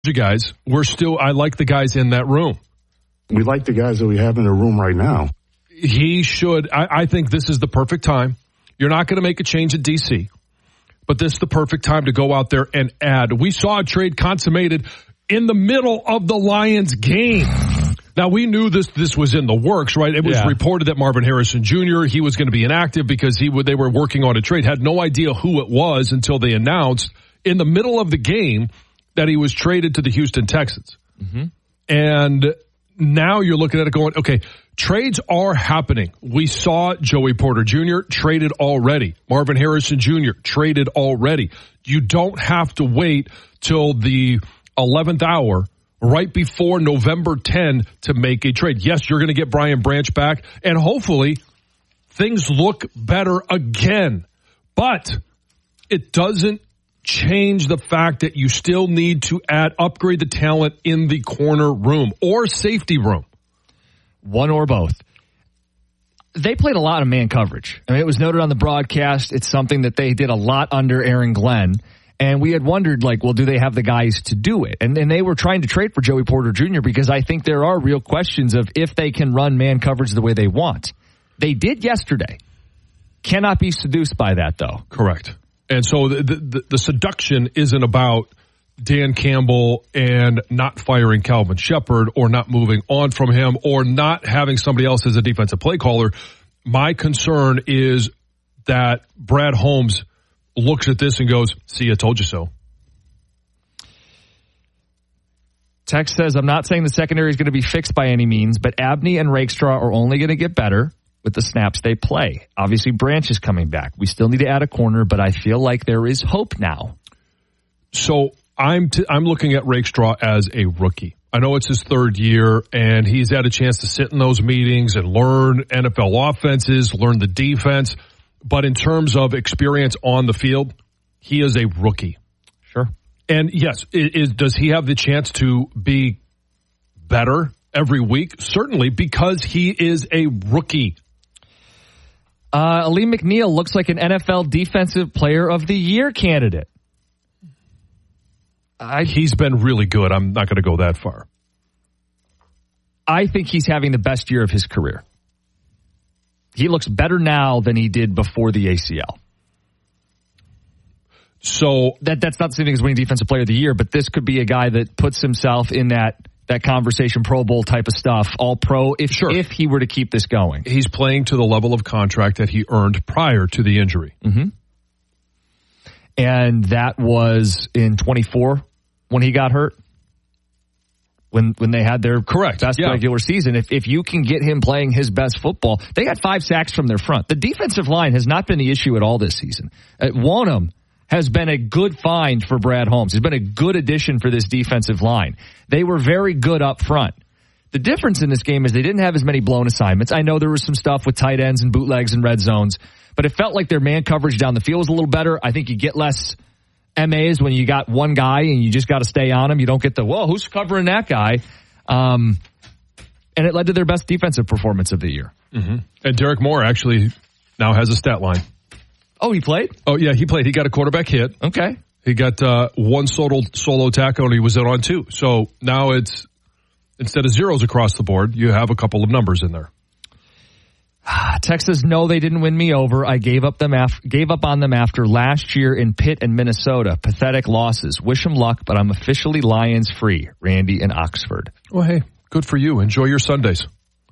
you guys, I like the guys in that room. We like the guys that we have in the room right now. I think this is the perfect time. You're not going to make a change at D.C., but this is the perfect time to go out there and add. We saw a trade consummated in the middle of the Lions game. Now, we knew this was in the works, right? It was reported that Marvin Harrison Jr., he was going to be inactive because they were working on a trade. Had no idea who it was until they announced in the middle of the game that he was traded to the Houston Texans. Mm-hmm. And now you're looking at it going, okay, trades are happening. We saw Joey Porter Jr. traded already. Marvin Harrison Jr. traded already. You don't have to wait till the 11th hour right before November 10 to make a trade. Yes, you're going to get Brian Branch back, and hopefully things look better again. But it doesn't change the fact that you still need to upgrade the talent in the corner room or safety room. One or both. They played a lot of man coverage. I mean, it was noted on the broadcast. It's something that they did a lot under Aaron Glenn. And we had wondered, do they have the guys to do it? And they were trying to trade for Joey Porter Jr. because I think there are real questions of if they can run man coverage the way they want. They did yesterday. Cannot be seduced by that, though. Correct. And so the seduction isn't about Dan Campbell and not firing Calvin Shepard or not moving on from him or not having somebody else as a defensive play caller. My concern is that Brad Holmes looks at this and goes, see, I told you so. Text says, I'm not saying the secondary is going to be fixed by any means, but Abney and Rakestraw are only going to get better with the snaps they play. Obviously, Branch is coming back. We still need to add a corner, but I feel like there is hope now. So I'm looking at Rakestraw as a rookie. I know it's his third year, and he's had a chance to sit in those meetings and learn NFL offenses, learn the defense. But in terms of experience on the field, he is a rookie. Sure. And yes, does he have the chance to be better every week? Certainly, because he is a rookie. Ali McNeil looks like an NFL Defensive Player of the Year candidate. He's been really good. I'm not going to go that far. I think he's having the best year of his career. He looks better now than he did before the ACL. So that's not the same thing as winning Defensive Player of the Year, but this could be a guy that puts himself in that conversation, Pro Bowl type of stuff, all pro, if he were to keep this going. He's playing to the level of contract that he earned prior to the injury. Mm-hmm. And that was in 24 when he got hurt. When they had their best regular season. If you can get him playing his best football, they got 5 sacks from their front. The defensive line has not been the issue at all this season. Wonnum has been a good find for Brad Holmes. He's been a good addition for this defensive line. They were very good up front. The difference in this game is they didn't have as many blown assignments. I know there was some stuff with tight ends and bootlegs and red zones, but it felt like their man coverage down the field was a little better. I think you get less MAs when you got one guy and you just got to stay on him. You don't get who's covering that guy? And it led to their best defensive performance of the year. Mm-hmm. And Derek Moore actually now has a stat line. Oh, he played? Oh, yeah, he played. He got a quarterback hit. Okay. He got one solo tackle, and he was in on 2. So now it's, instead of zeros across the board, you have a couple of numbers in there. Texas, no, they didn't win me over. I gave up on them after last year in Pitt and Minnesota. Pathetic losses. Wish them luck, but I'm officially Lions free. Randy in Oxford. Well, hey, good for you. Enjoy your Sundays.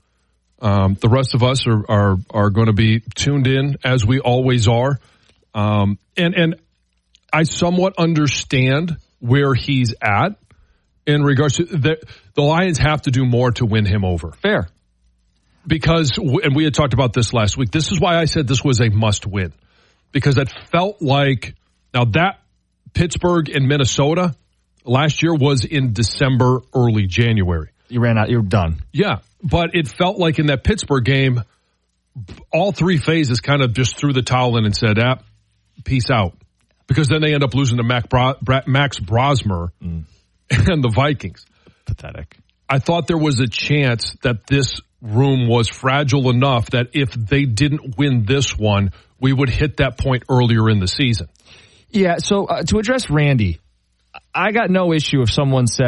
The rest of us are going to be tuned in as we always are. And I somewhat understand where he's at in regards to the Lions have to do more to win him over. Fair. Because, and we had talked about this last week, this is why I said this was a must-win. Because it felt like, now that Pittsburgh and Minnesota last year was in December, early January. You ran out, you were done. Yeah, but it felt like in that Pittsburgh game, all 3 phases kind of just threw the towel in and said, peace out. Because then they end up losing to Max Brosmer and the Vikings. Pathetic. I thought there was a chance that this room was fragile enough that if they didn't win this one, we would hit that point earlier in the season. Yeah, so to address Randy, I got no issue if someone said,